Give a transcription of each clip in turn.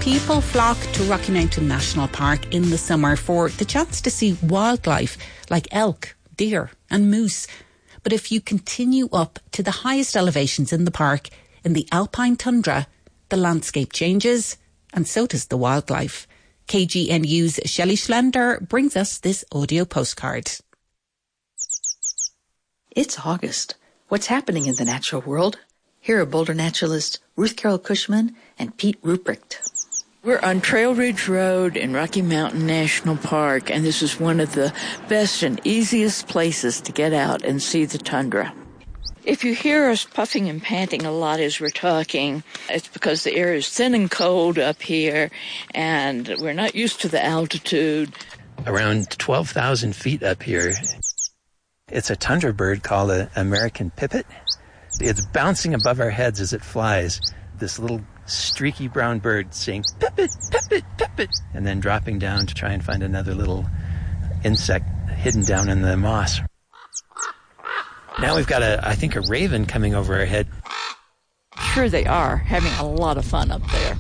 People flock to Rocky Mountain National Park in the summer for the chance to see wildlife like elk, deer and moose. But if you continue up to the highest elevations in the park, in the alpine tundra, the landscape changes and so does the wildlife. KGNU's Shelley Schlender brings us this audio postcard. It's August. What's happening in the natural world? Here are Boulder naturalists Ruth Carol Cushman and Pete Ruprecht. We're on Trail Ridge Road in Rocky Mountain National Park, and this is one of the best and easiest places to get out and see the tundra. If you hear us puffing and panting a lot as we're talking, it's because the air is thin and cold up here, and we're not used to the altitude. Around 12,000 feet up here, it's a tundra bird called an American pipit. It's bouncing above our heads as it flies, this little streaky brown bird saying, "Pipit, pipit, pipit," and then dropping down to try and find another little insect hidden down in the moss. Now we've got I think a raven coming over our head. Sure they are, having a lot of fun up there.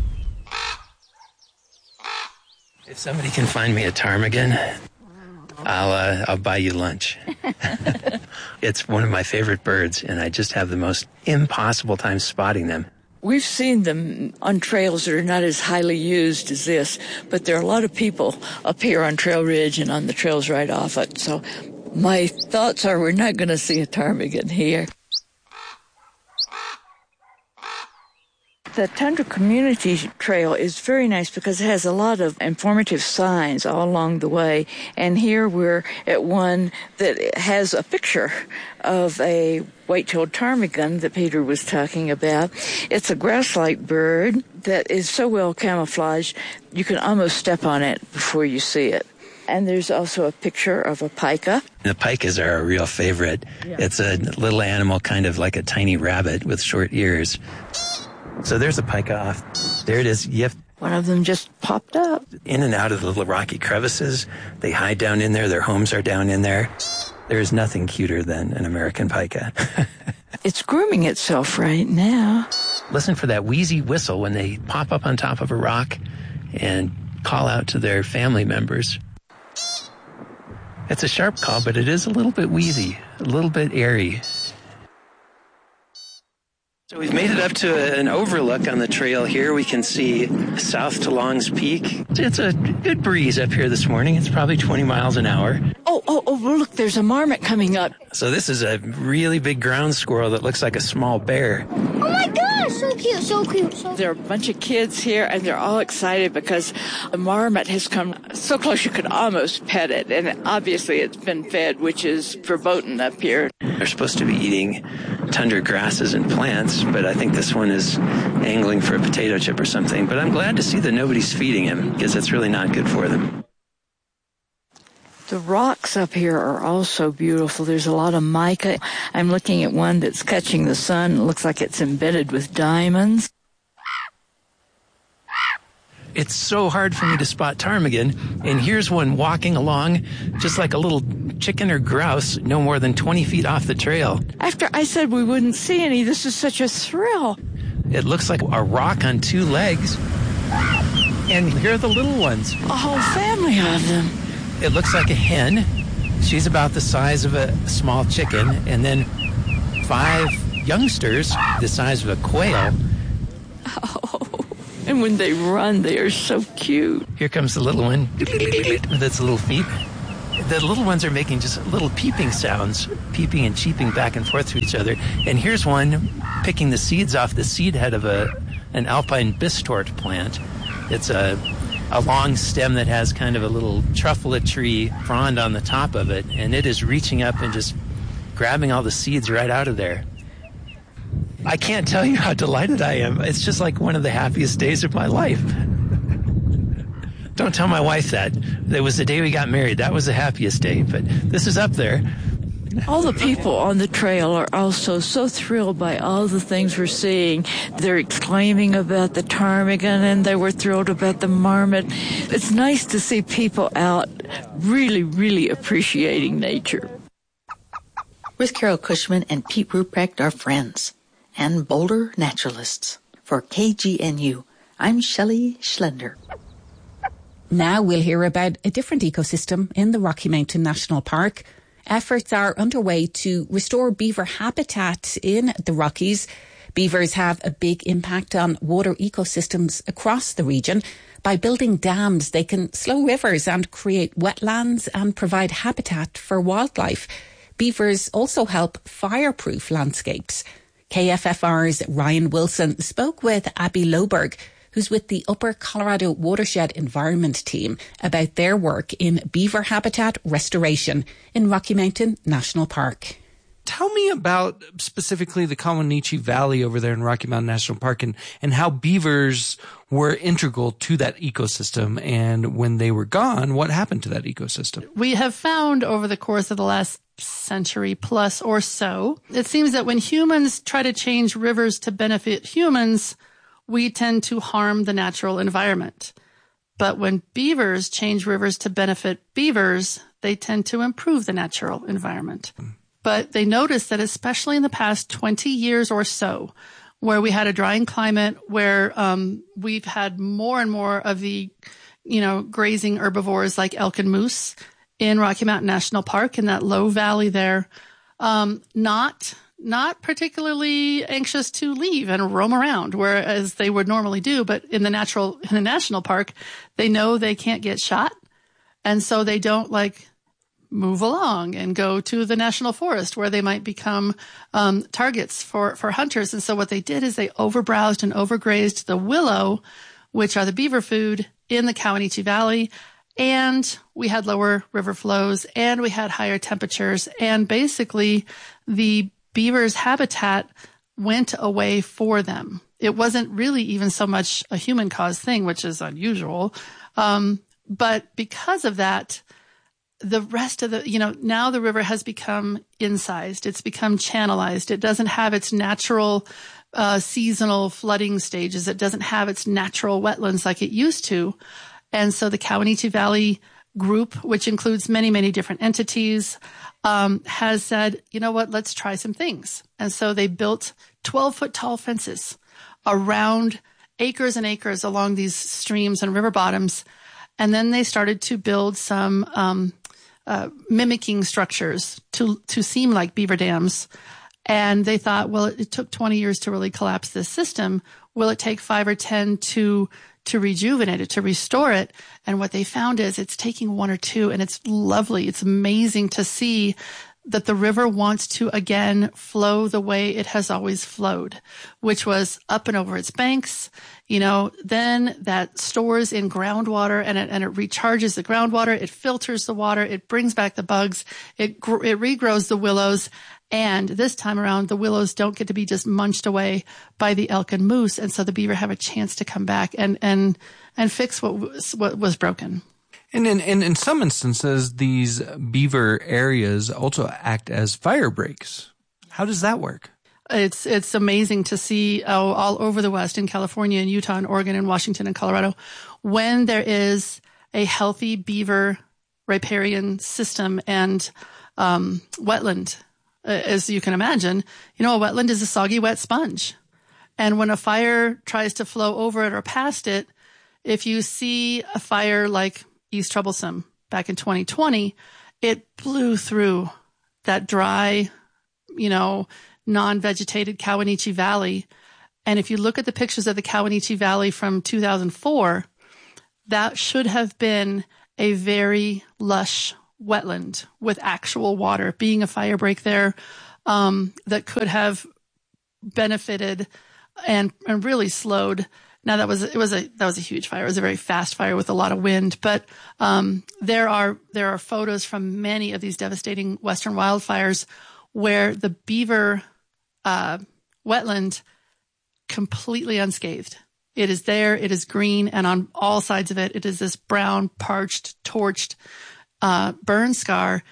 If somebody can find me a ptarmigan, I'll buy you lunch. It's one of my favorite birds, and I just have the most impossible time spotting them. We've seen them on trails that are not as highly used as this, but there are a lot of people up here on Trail Ridge and on the trails right off it. So my thoughts are we're not going to see a ptarmigan here. The Tundra Community Trail is very nice because it has a lot of informative signs all along the way. And here we're at one that has a picture of a white-tailed ptarmigan that Peter was talking about. It's a grass-like bird that is so well camouflaged, you can almost step on it before you see it. And there's also a picture of a pika. The pikas are a real favorite. Yeah. It's a little animal kind of like a tiny rabbit with short ears. So there's a pika off. There it is. One of them just popped up. In and out of the little rocky crevices. They hide down in there. Their homes are down in there. There's nothing cuter than an American pika. It's grooming itself right now. Listen for that wheezy whistle when they pop up on top of a rock and call out to their family members. It's a sharp call, but it is a little bit wheezy, a little bit airy. So we've made it up to an overlook on the trail here. We can see south to Long's Peak. It's a good breeze up here this morning. It's probably 20 miles an hour. Oh, look, there's a marmot coming up. So this is a really big ground squirrel that looks like a small bear. Oh my gosh, so cute, so cute. There are a bunch of kids here, and they're all excited because the marmot has come so close you could almost pet it. And obviously it's been fed, which is verboten up here. They're supposed to be eating tundra grasses and plants, but I think this one is angling for a potato chip or something. But I'm glad to see that nobody's feeding him, because that's really not good for them. The rocks up here are also beautiful. There's a lot of mica. I'm looking at one that's catching the sun. It looks like it's embedded with diamonds. It's so hard for me to spot ptarmigan, and here's one walking along just like a little chicken or grouse no more than 20 feet off the trail. After I said we wouldn't see any, this is such a thrill. It looks like a rock on two legs, and here are the little ones. A whole family of them. It looks like a hen. She's about the size of a small chicken, and then 5 youngsters the size of a quail. Oh. And when they run, they are so cute. Here comes the little one with its little feet. The little ones are making just little peeping sounds, peeping and cheeping back and forth to each other. And here's one picking the seeds off the seed head of an alpine bistort plant. It's a long stem that has kind of a little truffula tree frond on the top of it, and it is reaching up and just grabbing all the seeds right out of there. I can't tell you how delighted I am. It's just like one of the happiest days of my life. Don't tell my wife that. It was the day we got married. That was the happiest day, but this is up there. All the people on the trail are also so thrilled by all the things we're seeing. They're exclaiming about the ptarmigan, and they were thrilled about the marmot. It's nice to see people out really, really appreciating nature. Ruth Carol Cushman and Pete Ruprecht are friends and Boulder naturalists. For KGNU, I'm Shelley Schlender. Now we'll hear about a different ecosystem in the Rocky Mountain National Park. Efforts are underway to restore beaver habitat in the Rockies. Beavers have a big impact on water ecosystems across the region. By building dams, they can slow rivers and create wetlands and provide habitat for wildlife. Beavers also help fireproof landscapes. KFFR's Ryan Wilson spoke with Abby Loberg, who's with the Upper Colorado Watershed Environment Team, about their work in beaver habitat restoration in Rocky Mountain National Park. Tell me about specifically the Kawanichi Valley over there in Rocky Mountain National Park and how beavers were integral to that ecosystem. And when they were gone, what happened to that ecosystem? We have found over the course of the last century plus or so, it seems that when humans try to change rivers to benefit humans, we tend to harm the natural environment. But when beavers change rivers to benefit beavers, they tend to improve the natural environment. But they noticed that especially in the past 20 years or so, where we had a drying climate, where we've had more and more of the, grazing herbivores like elk and moose in Rocky Mountain National Park in that low valley there, not particularly anxious to leave and roam around, whereas they would normally do. But in the national park, they know they can't get shot, and so they don't move along and go to the national forest where they might become targets for hunters. And so what they did is they overbrowsed and overgrazed the willow, which are the beaver food in the Kawanichi Valley. And we had lower river flows and we had higher temperatures. And basically the beaver's habitat went away for them. It wasn't really even so much a human caused thing, which is unusual. But because of that, the rest of now the river has become incised. It's become channelized. It doesn't have its natural seasonal flooding stages. It doesn't have its natural wetlands like it used to. And so the Kawanichi Valley group, which includes many, many different entities, has said, you know what, let's try some things. And so they built 12-foot tall fences around acres and acres along these streams and river bottoms. And then they started to build some mimicking structures to seem like beaver dams. And they thought, well, it took 20 years to really collapse this system. Will it take 5 or 10 to rejuvenate it, to restore it? And what they found is it's taking 1 or 2, and it's lovely. It's amazing to see that the river wants to again flow the way it has always flowed, which was up and over its banks. Then that stores in groundwater and it recharges the groundwater. It filters the water. It brings back the bugs. It regrows the willows. And this time around, the willows don't get to be just munched away by the elk and moose. And so the beaver have a chance to come back and fix what was broken. And in some instances, these beaver areas also act as fire breaks. How does that work? It's amazing to see all over the West, in California and Utah and Oregon and Washington and Colorado, when there is a healthy beaver riparian system and wetland. As you can imagine, a wetland is a soggy, wet sponge. And when a fire tries to flow over it or past it, if you see a fire like East Troublesome back in 2020, it blew through that dry, non-vegetated Kawanichi Valley. And if you look at the pictures of the Kawanichi Valley from 2004, that should have been a very lush wetland with actual water, being a fire break there that could have benefited and really slowed. Now that was a huge fire. It was a very fast fire with a lot of wind, but there are photos from many of these devastating western wildfires where the beaver wetland completely unscathed. It is there, it is green, and on all sides of it, it is this brown, parched, torched burn scar.